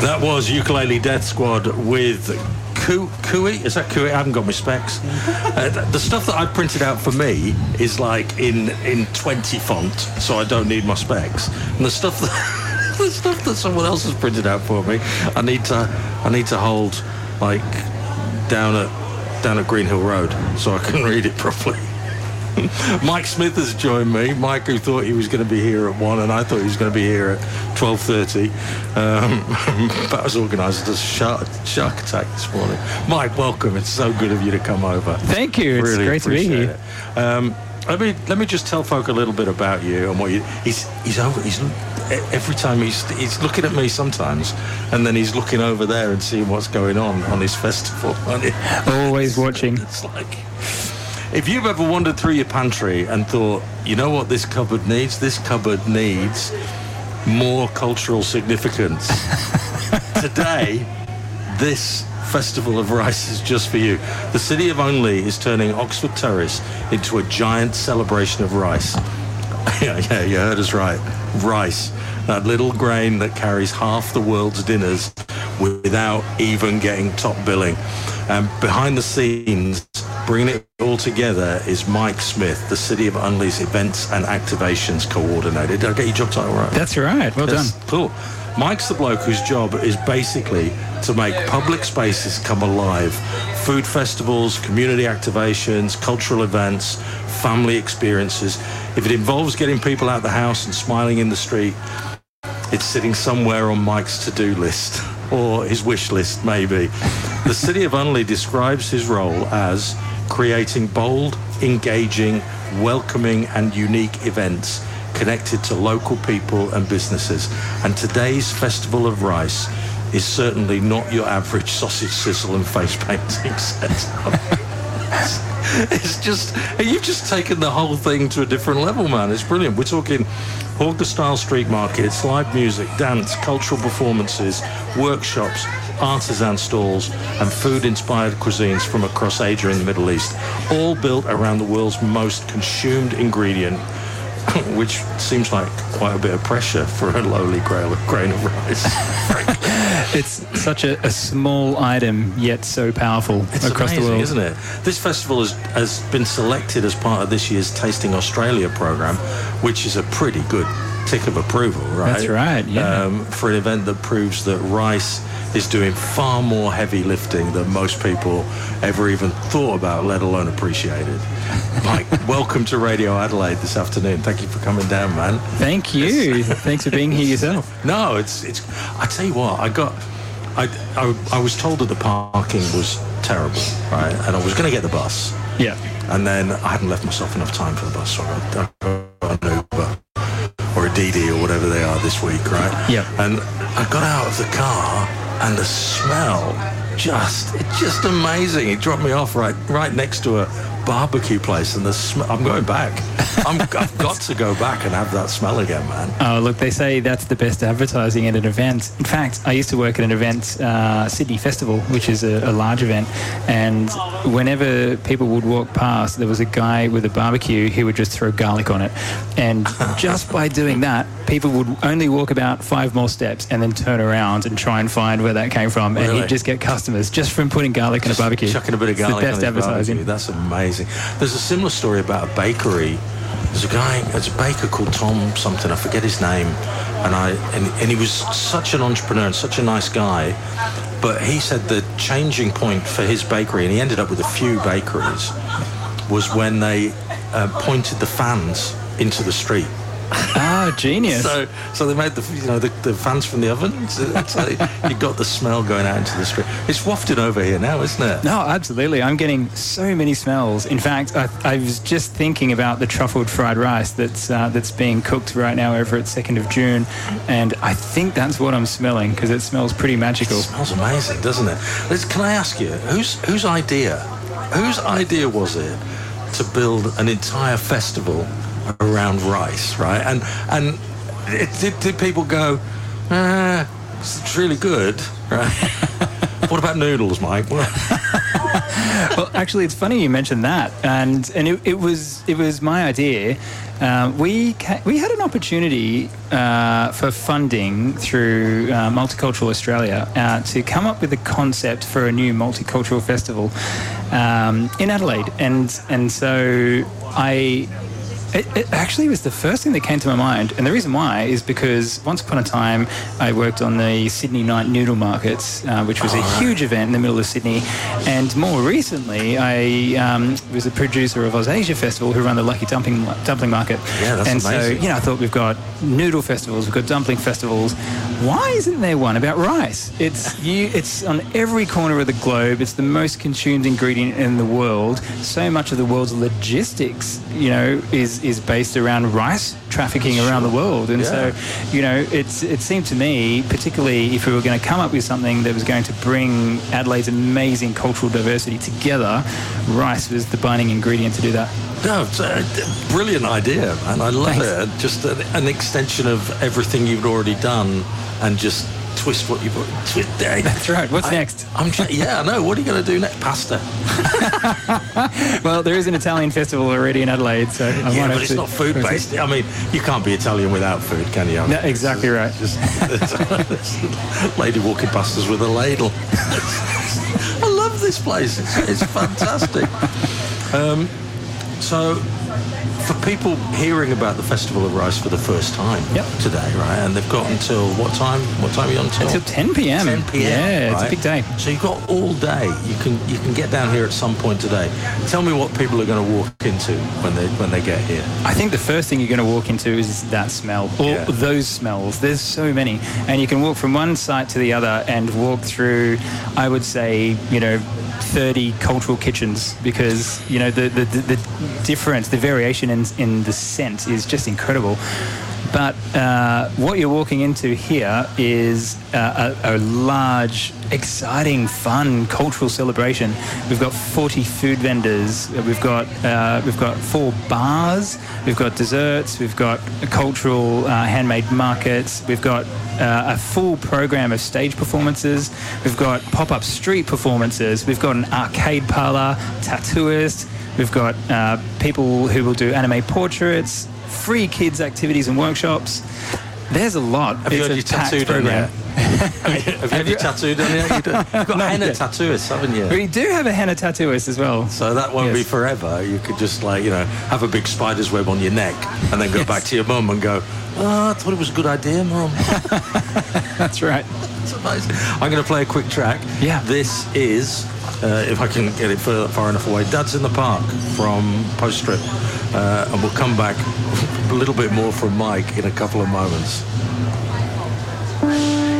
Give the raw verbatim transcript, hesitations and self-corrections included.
That was Ukulele Death Squad with Coo- Cooey. Is that Cooey? I haven't got my specs. Uh, the stuff that I printed out for me is like in in twenty font, so I don't need my specs. And the stuff that the stuff that someone else has printed out for me, I need to I need to hold like down at down at Green Hill Road so I can read it properly. Mike Smith has joined me. Mike, who thought he was going to be here at one, and I thought he was going to be here at twelve thirty. Um, that was organised as a shark, shark attack this morning. Mike, welcome. It's so good of you to come over. Thank you. It's really great to be here. Um, let me let me just tell folk a little bit about you and what you. He's he's over. He's every time he's he's looking at me sometimes, and then he's looking over there and seeing what's going on on his festival. Always watching. It's like. If you've ever wandered through your pantry and thought, you know what this cupboard needs? This cupboard needs more cultural significance. Today, this Festival of Rice is just for you. The City of Only is turning Oxford Terrace into a giant celebration of rice. yeah, yeah, you heard us right. Rice. That little grain that carries half the world's dinners without even getting top billing. And behind the scenes, bringing it all together is Mike Smith, the City of Unley's Events and Activations Coordinator. Did I get your job title right? That's right. Well That's done. Cool. Mike's the bloke whose job is basically to make public spaces come alive. Food festivals, community activations, cultural events, family experiences. If it involves getting people out the house and smiling in the street, it's sitting somewhere on Mike's to-do list, or his wish list, maybe. The City of Unley describes his role as creating bold, engaging, welcoming and unique events connected to local people and businesses. And today's Festival of Rice is certainly not your average sausage sizzle and face painting setup. It's just, you've just taken the whole thing to a different level, man. It's brilliant. We're talking Hawker-style street markets, live music, dance, cultural performances, workshops, artisan stalls, and food-inspired cuisines from across Asia and the Middle East, all built around the world's most consumed ingredient, which seems like quite a bit of pressure for a lowly grain of rice. It's such a, a small item, yet so powerful it's across amazing, the world. Isn't it? This festival has, has been selected as part of this year's Tasting Australia programme, which is a pretty good tick of approval, right? That's right, yeah. Um, for an event that proves that rice is doing far more heavy lifting than most people ever even thought about, let alone appreciated. Mike, welcome to Radio Adelaide this afternoon. Thank you for coming down, man. Thank you. Thanks for being here yourself. No, it's it's. I tell you what, I got. I, I I was told that the parking was terrible, right? And I was going to get the bus. Yeah. And then I hadn't left myself enough time for the bus, so I got an Uber or a Didi or whatever they are this week, right? Yeah. And I got out of the car, and the smell, just it's just amazing. It dropped me off right right next to a barbecue place, and the smell. I'm going back. I'm, I've got to go back and have that smell again, man. Oh, look, they say that's the best advertising at an event. In fact, I used to work at an event, uh, Sydney Festival, which is a, a large event, and whenever people would walk past, there was a guy with a barbecue who would just throw garlic on it. And just by doing that, people would only walk about five more steps and then turn around and try and find where that came from. Really? And he'd just get customers just from putting garlic just in a barbecue. Chucking a bit of garlic it's the best on his advertising. Barbecue. That's amazing. There's a similar story about a bakery. There's a guy, there's a baker called Tom something, I forget his name, and I and, and he was such an entrepreneur and such a nice guy, but he said the changing point for his bakery, and he ended up with a few bakeries, was when they uh, pointed the fans into the street. Oh, genius. So, so they made the you know the, the fans from the oven. So, so you got the smell going out into the street. It's wafted over here now, isn't it? No, absolutely. I'm getting so many smells. In fact, I, I was just thinking about the truffled fried rice that's uh, that's being cooked right now over at second of June, and I think that's what I'm smelling because it smells pretty magical. It smells amazing, doesn't it? Let's, can I ask you, whose whose idea, whose idea was it to build an entire festival around rice, right? And and it, did, did people go, ah, it's really good, right? What about noodles, Mike? Well, actually, it's funny you mentioned that, and and it, it was it was my idea. Uh, we ca- we had an opportunity uh, for funding through uh, Multicultural Australia uh, to come up with a concept for a new multicultural festival um, in Adelaide, and and so I. It, it actually was the first thing that came to my mind, and the reason why is because once upon a time I worked on the Sydney Night Noodle Markets, uh, which was a huge event in the middle of Sydney, and more recently I um, was a producer of Ausasia Festival, who run the Lucky Dumpling Dumpling Market. Yeah, that's and amazing. so, you know, I thought we've got noodle festivals, we've got dumpling festivals. Why isn't there one about rice? It's you. It's on every corner of the globe. It's the most consumed ingredient in the world. So much of the world's logistics, you know, is is based around rice trafficking sure. around the world. And yeah. so, you know, it's it seemed to me, particularly if we were going to come up with something that was going to bring Adelaide's amazing cultural diversity together, rice was the binding ingredient to do that. No, it's a brilliant idea, and I love Thanks. it. Just an, an extension of everything you've already done, and just twist what you've twist. That's right. What's I, next? I'm just, yeah, I know. What are you going to do next? Pasta. Well, there is an Italian festival already in Adelaide, so I yeah, want but it's not food based. I mean, you can't be Italian without food, can you? I mean, no, exactly it's, right. Just, it's, it's lady walking past us with a ladle. I love this place. It's, it's fantastic. Um, so, for people hearing about the Festival of Rice for the first time yep. today, right, and they've got until what time? What time are you on till? Until ten p.m. ten p.m. Yeah, right? it's a big day. So you've got all day. You can you can get down here at some point today. Tell me what people are going to walk into when they when they get here. I think the first thing you're going to walk into is that smell, or yeah. those smells. There's so many, and you can walk from one site to the other and walk through, I would say, you know, thirty cultural kitchens, because you know the the, the, the difference, the variation in in the scent is just incredible. But uh, what you're walking into here is uh, a, a large, exciting, fun cultural celebration. We've got forty food vendors. We've got uh, we've got four bars. We've got desserts. We've got cultural uh, handmade markets. We've got uh, a full program of stage performances. We've got pop-up street performances. We've got an arcade parlor, tattooist. We've got uh, people who will do anime portraits, free kids activities and workshops. There's a lot. Have it's you had a your packed tattoo done program. yet? have you, have you had your tattoo done yet? You do, you've got Not henna yet. tattooists, haven't you? We do have a henna tattooist as well. So that won't Yes. be forever. You could just, like, you know, have a big spider's web on your neck and then go Yes. back to your mum and go, oh, I thought it was a good idea, Mum. That's right. That's amazing. I'm going to play a quick track. Yeah. This is, uh, if I can get it far, far enough away, Dad's in the Park from Postscript. Uh, and we'll come back a little bit more from Mike in a couple of moments.